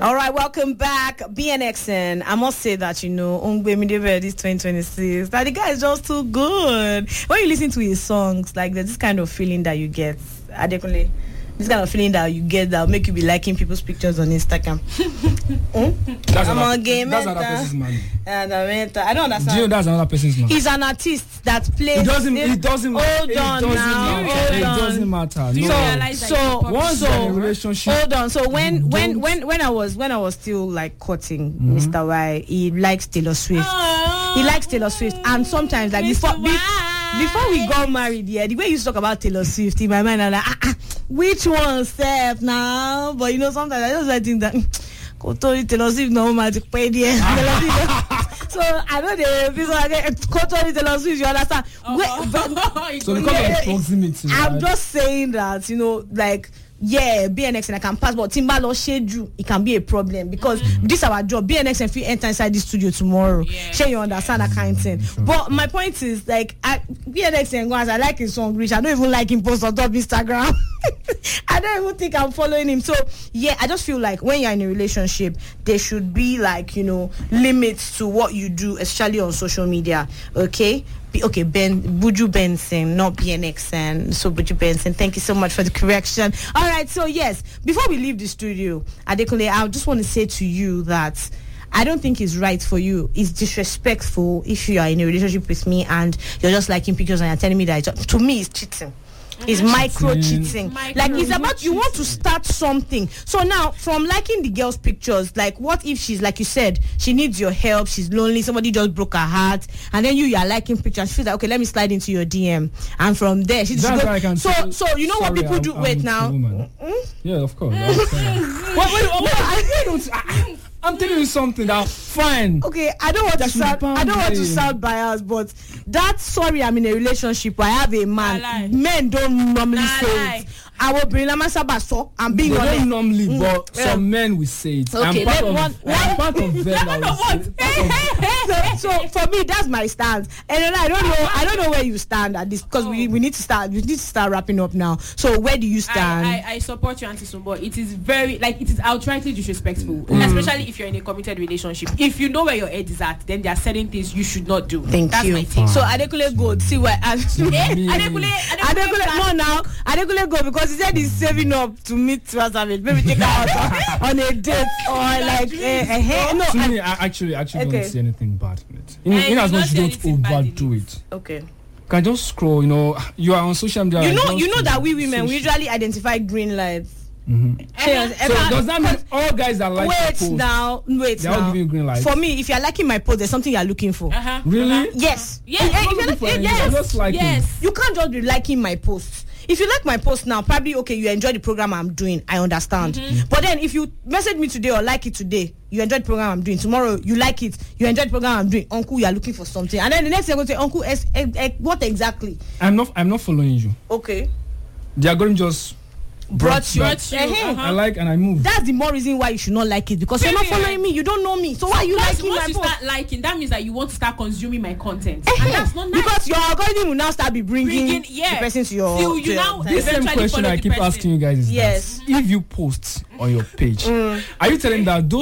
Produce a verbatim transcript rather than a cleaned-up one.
All right, welcome back, B N X N. I must say that, you know, Ongbe Midebe this twenty twenty-six, that the guy is just too good. When you listen to his songs, like there's this kind of feeling that you get. Adekunle, this kind of feeling that you get that will make you be liking people's pictures on Instagram. hmm? That's, I'm another, on game. that's another person's money. And I don't understand. Do you know that's another person's money? He's an artist that plays. It doesn't. It doesn't. Hold it on doesn't now. Matter. Hold it on. doesn't matter. Do you no. realize that So, you're once so, you're in a relationship, hold on. So when when don't- when when I was when I was still like courting Mm-hmm. Mister Y, he likes Taylor Swift. He likes Taylor Swift, and sometimes like Mister before be, Y. before we got married, yeah, the way you used to talk about Taylor Swift in my mind, I'm like, ah, ah, which one step now? But you know, sometimes I just like think that Kotori Taylor Swift no magic pay there. So I know the people are getting Kotori Taylor Swift. You understand? Wait, but, so because of the proximity, I'm right? just saying that, you know, like, yeah, B N X and I can pass, but Timbalo Sheju, it can be a problem because mm-hmm. this is our job. B N X and if you enter inside the studio tomorrow, yeah. sure you understand that kind of thing. Mm-hmm. But my point is, like, I, B N X and guys, I like his song Rich. I don't even like him post on top Instagram. I don't even think I'm following him. So yeah, I just feel like when you're in a relationship, there should be like, you know, limits to what you do, especially on social media. Okay. Okay, Ben Buju Benson, not B N X N. So Buju Benson, thank you so much for the correction. All right, so yes, before we leave the studio, Adekunle, I just want to say to you that I don't think it's right for you. It's disrespectful if you are in a relationship with me and you're just liking pictures and you're telling me that it's, to me it's cheating. It's micro cheating. Micro Like it's about you want to cheating. start something. So now from liking the girl's pictures, like what if she's like you said, she needs your help, she's lonely, somebody just broke her heart, and then you you are liking pictures, she feels like okay, let me slide into your D M, and from there she just That's go, why I can so say, so you know what sorry, people I'm- do. I'm Wait with now. the woman. Mm? Yeah, of course. I understand. wait, wait, wait, I don't. I, I'm telling you something. That fine. Okay, I don't want That to should be sound I don't want to boundary. sound biased, but that sorry I'm in a relationship where I have a man. Nah, lie. Men don't normally Nah, say lie. it. I will bring Lama Saba so I'm being They honest. don't normally, Mm. but Yeah. some men will say it. Okay, I'm part let of. one- I'm part of them. that will say it. Part of- so, so for me that's my stance, and then I don't know I don't know where you stand at this because we, we need to start we need to start wrapping up now. So where do you stand? I, I, I support you, Auntie Sumbo. It is very, like, it is outrightly disrespectful, Mm. especially if you're in a committed relationship. If you know where your head is at, then there are certain things you should not do. Thank That's you. my take. So Adekunle go see where I, Eh, Adekunle, Adekunle Adekunle, no now Adekunle go because he said he's saving up to meet Tiwa Savage. Maybe take her out on a date or like eh, eh, eh, no. To I- me, I actually actually Okay. don't see anything bad in it. In, I in do as not much see you anything don't bad in overdo it. okay. You can just scroll. You know, you are on social media. You like, know, just you know to- that we women we social- usually identify green lights. Mhm. Yes, So does that mean all guys that like wait to post, now, wait they all now. giving you green lights? For me, if you're liking my post, there's something you're looking for. Uh-huh. Really? Uh-huh. Yes. Yes. Eh, eh, Don't if you're look like, for eh, anything, yes. just liking. Yes. You can't just be liking my posts. If you like my post now, probably okay, you enjoy the program I'm doing. I understand. Mm-hmm. But then if you message me today or like it today, you enjoy the program I'm doing. Tomorrow you like it, you enjoy the program I'm doing. Uncle, you are looking for something, and then the next thing you're going to say, Uncle, es- eh, eh, what exactly? I'm not. I'm not following you. Okay, The algorithm just brought you. Brought you, Eh-heh. uh-huh. I like and I move. That's the more reason why you should not like it because you're not Period. following me. You don't know me, so why are you Once, liking once my you post? start liking, that means that you want to start consuming my content, Eh-heh. and that's not nice. Because your algorithm will now start be bringing, Bringing- yeah. the person to your. Till to you your now- time. This same eventually question follow I the keep person. asking you guys is Yes. that if you post on your page, are you telling that those